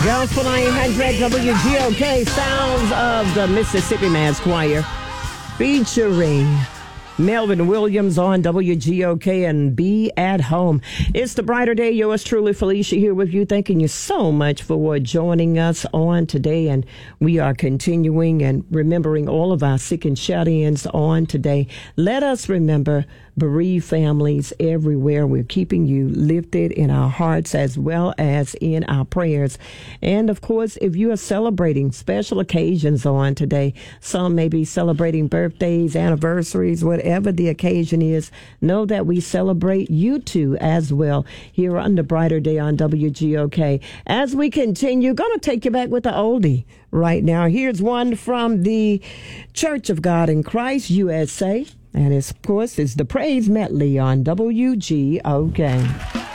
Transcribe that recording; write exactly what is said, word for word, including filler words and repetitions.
Gospel nine hundred W G O K, Sounds of the Mississippi Mass Choir, featuring Melvin Williams on W G O K and Be at Home. It's the brighter day. Yours truly, Felicia, here with you. Thanking you so much for joining us on today. And we are continuing and remembering all of our sick and shut-ins on today. Let us remember bereaved families everywhere. We're keeping you lifted in our hearts as well as in our prayers. And of course, if you are celebrating special occasions on today, some may be celebrating birthdays, anniversaries, whatever the occasion is, know that we celebrate you too as well here on the brighter day on W G O K. As we continue, going to take you back with the oldie right now. Here's one from the Church of God in Christ U S A. And it's, of course, it's the Praise Medley on W G O K.